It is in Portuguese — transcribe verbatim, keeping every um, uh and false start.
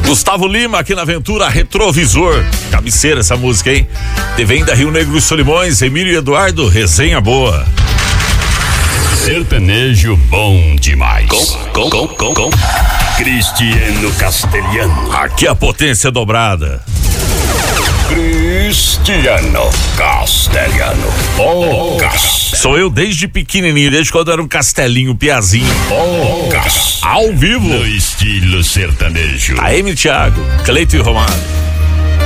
Gustavo Lima aqui na Aventura Retrovisor. Cabeceira essa música, hein? T V ainda Rio Negro e Solimões, Emílio e Eduardo, resenha boa. Sertanejo bom demais. Com, com, com, com, com. Cristiano Castelhano. Aqui a potência dobrada. Cristiano Castelhano. Oh, Cas. Sou eu desde pequenininho, desde quando eu era um castelinho, piazinho. Oh, Cas. Ao vivo. No estilo sertanejo. A M. Thiago, Cleito e Romário.